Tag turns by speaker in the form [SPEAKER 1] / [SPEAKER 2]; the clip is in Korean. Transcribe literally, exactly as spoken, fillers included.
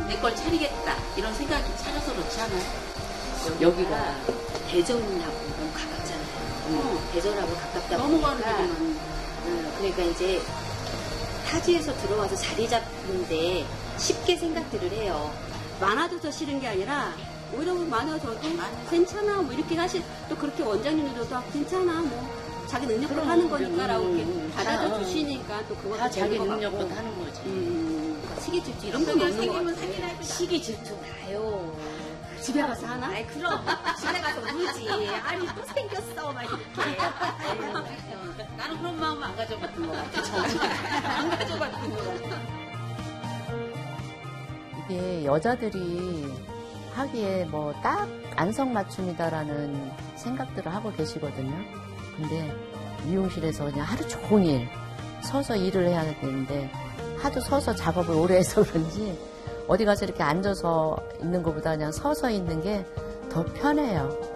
[SPEAKER 1] 내 걸 차리겠다 이런 생각이 차려서 그렇지 않아요?
[SPEAKER 2] 여기가 대전하고 너무 가깝잖아요.
[SPEAKER 1] 어.
[SPEAKER 2] 대전하고 가깝다
[SPEAKER 1] 넘어가는
[SPEAKER 2] 보니까
[SPEAKER 1] 데만.
[SPEAKER 2] 어, 그러니까 이제 타지에서 들어와서 자리 잡는데 쉽게 생각들을 해요.
[SPEAKER 3] 많아져서 싫은 게 아니라 오히려 많아져도 괜찮아 뭐 이렇게 하실 또 그렇게 원장님들도 괜찮아 뭐 자기 능력으로
[SPEAKER 1] 그럼,
[SPEAKER 3] 하는 거니까라고
[SPEAKER 1] 음,
[SPEAKER 3] 이렇게
[SPEAKER 1] 음,
[SPEAKER 3] 받아줘
[SPEAKER 1] 다,
[SPEAKER 3] 주시니까 또 그것도
[SPEAKER 1] 다 자기
[SPEAKER 3] 되는 것
[SPEAKER 1] 능력으로
[SPEAKER 3] 같고.
[SPEAKER 1] 하는 거지.
[SPEAKER 3] 음, 시기 질투 이런 건 없는 것 같아요.
[SPEAKER 2] 시기 질투 나요.
[SPEAKER 3] 집에 가서 하나?
[SPEAKER 2] 아이 그럼 집에 가서 울지. 아니 또 생겼어 막 이렇게.
[SPEAKER 1] 나는 그런 마음 안 가져봤던 것 같아. 전혀. 안 가져봤던 것 같아.
[SPEAKER 4] 이게 여자들이 하기에 뭐 딱 안성맞춤이다라는 생각들을 하고 계시거든요. 근데 미용실에서 그냥 하루 종일 서서 일을 해야 되는데 하도 서서 작업을 오래 해서 그런지 어디 가서 이렇게 앉아서 있는 것보다 그냥 서서 있는 게 더 편해요.